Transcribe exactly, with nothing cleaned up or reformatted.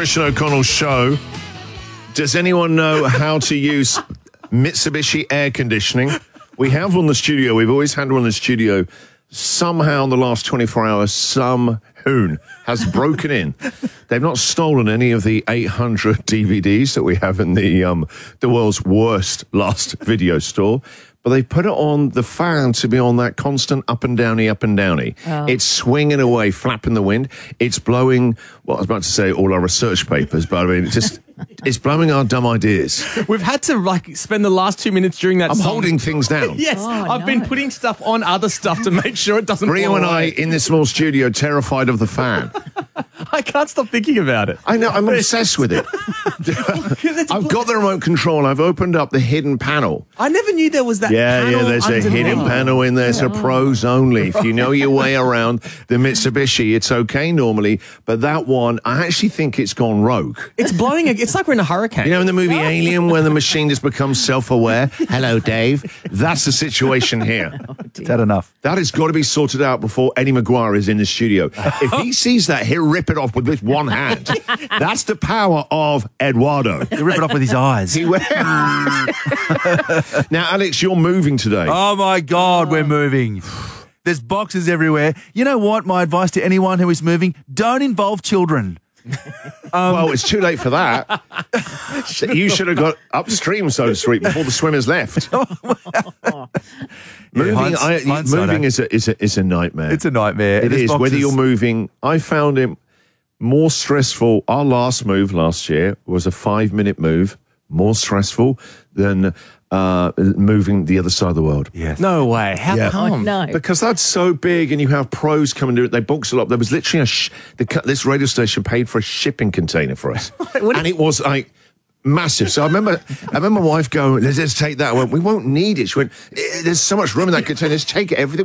Christian O'Connell show. Does anyone know how to use Mitsubishi air conditioning? We have one in the studio. We've always had one in the studio. Somehow in the last twenty-four hours, some hoon has broken in. They've not stolen any of the eight hundred D V Ds that we have in the um, the world's worst last video store. But they put it on the fan to be on that constant up and downy, up and downy. Oh. It's swinging away, flapping the wind. It's blowing, well, I was about to say all our research papers, but I mean, it's just, it's blowing our dumb ideas. We've had to, like, spend the last two minutes during that I'm song. holding things down. Yes, oh, I've no. been putting stuff on other stuff to make sure it doesn't Rio fall and away. I, in this small studio, terrified of the fan. I can't stop thinking about it. I know, I'm obsessed with it. I've got the remote control. I've opened up the hidden panel. I never knew there was that Yeah, panel yeah, there's a underneath. hidden panel in there. It's a pros only. If you know your way around the Mitsubishi, it's okay normally. But that one, I actually think it's gone rogue. It's blowing, a, it's like we're in a hurricane. You know in the movie Alien when the machine just becomes self-aware? Hello, Dave. That's the situation here. Is that enough? That has got to be sorted out before Eddie Maguire is in the studio. If he sees that, he'll rip it off with this one hand. That's the power of Eduardo. He'll rip it off with his eyes. He will. Now, Alex, you're moving today. Oh, my God, we're moving. There's boxes everywhere. You know what? My advice to anyone who is moving, don't involve children. Um, well, it's too late for that. You should have got upstream, so to speak, before the swimmers left. moving, hinds- I, hindsight, moving eh? is a is a is a nightmare. It's a nightmare. It There's is. Whether boxes- you're moving, I found it more stressful. Our last move last year was a five-minute move, more stressful than uh, moving the other side of the world. Yes. No way. How Yeah. come? Oh, no. Because that's so big, and you have pros coming to it. They box it up. There was literally a sh- the, co- this radio station paid for a shipping container for us, and it was like massive. So I remember, I remember my wife going, "Let's just take that." I went, "We won't need it." She went, "Eh, "There's so much room in that container. Just take it. Everything."